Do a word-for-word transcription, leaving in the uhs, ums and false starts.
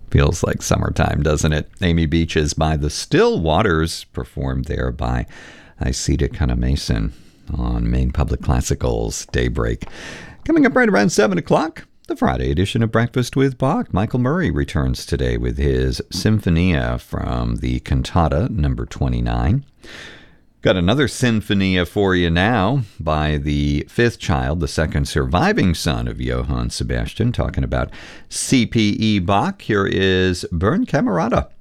Feels like summertime, doesn't it? Amy Beach's By the Still Waters, performed there by Isita Kana-Mason on Maine Public Classical's Daybreak. Coming up right around seven o'clock, the Friday edition of Breakfast with Bach. Michael Murray returns today with his Sinfonia from the cantata number twenty-nine. Got another Sinfonia for you now by the fifth child, the second surviving son of Johann Sebastian, talking about C P E Bach. Here is Bern Camerata.